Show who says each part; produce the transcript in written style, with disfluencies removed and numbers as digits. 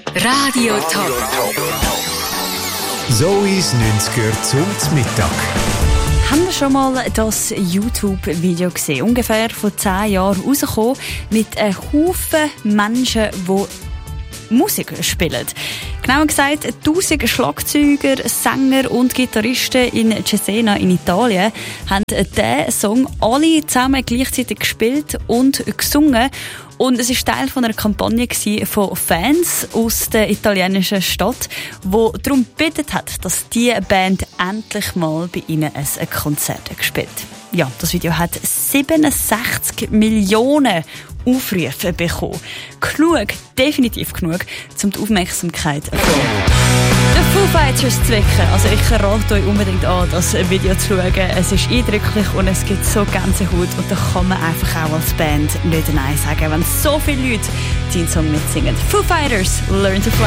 Speaker 1: Radio Top.
Speaker 2: Zoe's 90er zum Mittag.
Speaker 3: Haben wir schon mal das YouTube-Video gesehen? Ungefähr vor 10 Jahren rausgekommen mit einem Haufen Menschen, die Musik spielen. Genauer gesagt, 1000 Schlagzeuger, Sänger und Gitarristen in Cesena in Italien haben diesen Song alle zusammen gleichzeitig gespielt und gesungen. Und es war Teil von einer Kampagne von Fans aus der italienischen Stadt, die darum gebeten hat, dass diese Band endlich mal bei ihnen ein Konzert gespielt. Ja, das Video hat 67 Millionen Aufrufe bekommen. Genug, definitiv genug, um die Aufmerksamkeit zu den Foo Fighters zu wecken. Also ich rate euch unbedingt an, das Video zu schauen. Es ist eindrücklich und es gibt so Gänsehaut und da kann man einfach auch als Band nicht Nein sagen, wenn so viele Leute den Song mitsingen. Foo Fighters, Learn to Fly.